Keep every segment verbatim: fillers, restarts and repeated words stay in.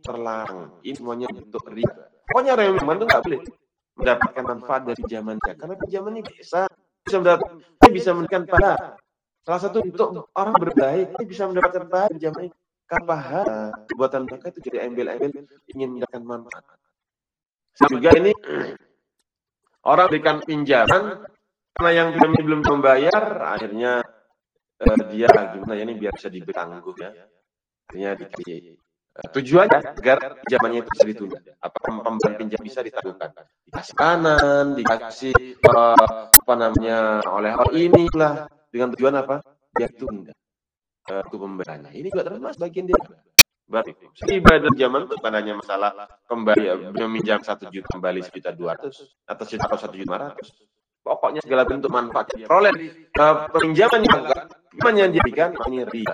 terlarang. Ini semuanya bentuk riba. Pokoknya orang yang pinjaman itu nggak boleh mendapatkan manfaat dari pinjamannya, karena pinjamannya bisa bisa mendapat, bisa memberikan pahala. Salah satu bentuk orang berbaik, dia bisa mendapatkan pahala pinjaman. Karena pahala buatan mereka itu jadi embel-embel ingin mendapatkan manfaat. Juga ini orang berikan pinjaman karena yang belum belum membayar, akhirnya uh, dia gimana ya ini biar bisa ditangguh ya. Akhirnya dikasih uh, tujuannya agar pinjamannya itu bisa ditunda. Apa pemberian pinjam bisa ditangguhkan? Dikasih kanan, dikasih uh, apa namanya oleh hal inilah dengan tujuan apa? Biar tunda uh, untuk pemberiannya. Ini juga termasuk bagian dia. Berarti ibadah pinjaman itu bukan hanya masalah kembali meminjam satu juta kembali sejuta dua ratus atau sejuta atau satu juta lima ratus. Pokoknya segala bentuk manfaat yang peroleh uh, pinjaman yang enggak yang dijadikan ini riba.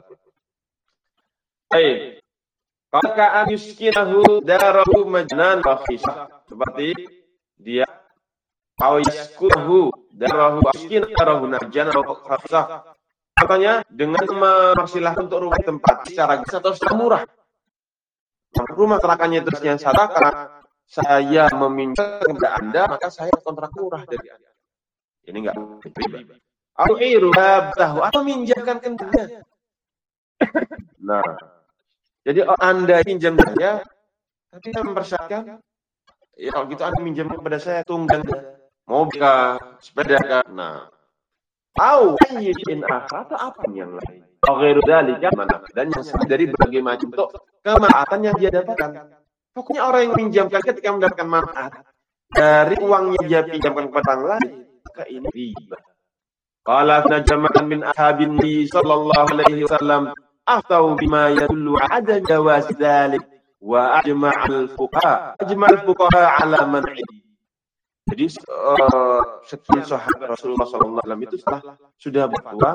Baik. Qaka ayuskinahu darahu majnan fakhisah. Seperti dia au yaskuhu darahu askinahu darahu najana fakhisah. Katanya dengan mempersilahkan untuk rumah tempat secara gratis atau secara murah. Rumah terakannya itu yang salah karena saya meminjam kepada Anda, maka saya kontrak murah dari Anda. Ini enggak riba. Au irubatahu atau minjamkan kendaraannya. Nah, jadi Anda pinjam saya, tapi saya mempersyaratkan, ya kalau gitu Anda minjam kepada saya tunggang mobil kah, sepeda kah. Nah, tahu ayyin akhar atau apa yang lain. Ghairu dzalika mana dan yang sama dari berbagai macam bentuk kemaslahatan yang dia dapatkan. Pokoknya orang yang pinjamkan ketika mendapatkan manfaat dari uangnya dia pinjamkan kepada orang lain, maka ini riba. Qala najma'an min ashabin Nabi sallallahu alaihi wasallam aftau bima yadullu ala jawaz dzalik wa ajma'al fuqaha ajma'al fuqaha ala man'i. Jadi uh, sekian sahabat Rasulullah shallallahu alaihi wasallam itu setelah sudah berfatwa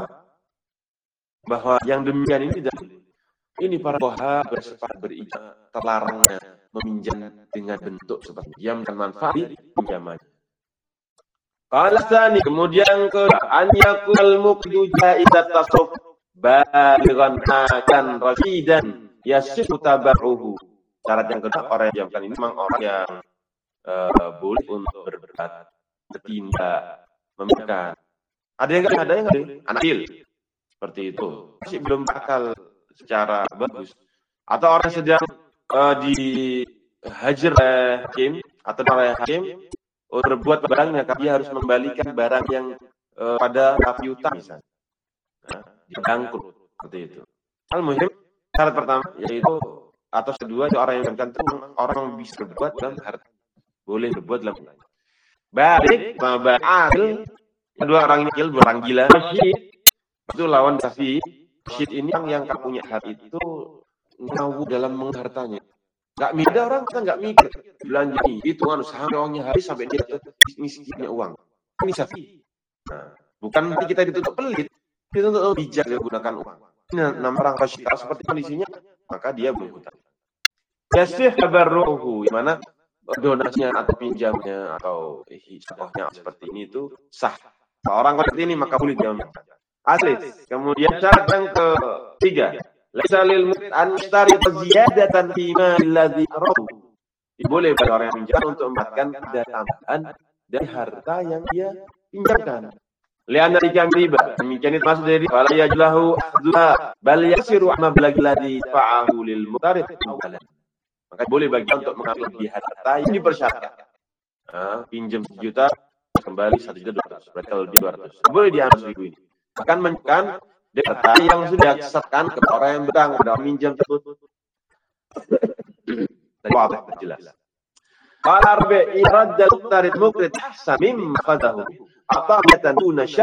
bahwa yang demikian ini tidak boleh. Ini para fuqaha bersepakat berijma terlarangnya meminjam dengan bentuk seperti diam dan manfaat pinjaman. Qala tsani kemudian ke an yakul muqdu jaizat tasawuf balighan akan rasyidan yasihu tabaruhu. Syarat yang kedua orang yang diamkan ini memang orang yang Uh, boleh untuk berbuat, bertindak, memberikan. Ada yang enggak, ada yang enggak, anak kecil seperti itu masih belum akal secara bagus, atau orang sedang uh, dihajar oleh hakim atau oleh hakim untuk berbuat barangnya, dia harus membalikan barang yang uh, pada piutang misalnya, nah, dibangkrut seperti itu. Hal muhim syarat pertama yaitu atau kedua itu orang yang akan orang yang bisa berbuat dalam harta. Boleh berbuat dalam balik sama adil. Kedua orang ini dua orang gila. Syid itu lawan Safi. Syid ini yang yang punya hati itu ngawu dalam menghartanya. Enggak mikir orang kita enggak mikir belanja ini itu harus sampai uangnya habis sampai dia miskinnya uang. Ini Safi. Nah, bukan nanti kita ditutup pelit, kita untuk bijak dia gunakan uang. Ini nama orang Rasyid seperti kondisinya, maka dia berhutang. Yasih tabarruhu, mana donasinya atau pinjamnya atau hibahnya seperti ini itu sah. Kalau orang seperti ini maka boleh diambil. Asli. Kemudian syarat yang ketiga, laisa lil an yashtari ziyadatan fi ma alladhi arahu. Boleh bagi orang yang pinjam untuk mendapatkan ada tambahan dari harta yang dia pinjamkan. Lianna ikam riba. Demikian itu maksud dari wala yajlahu akhdha bal yasiru ma balaghi ladhi fa'ahu lil mutarif. Maka boleh bagi untuk mengambil lebih harta yang dipersyaratkan. Nah, pinjam sejuta kembali satu juta dua ratus. Berarti kalau di dua ratus. Boleh diambil seribu ini. Akan menunjukkan harta yang sudah diserahkan ke orang yang berang dalam minjam tersebut. Tadi wadah jelas. Qala arbi iradda tarid mukrid ahsan mimma qadahu. Ata'atan tuna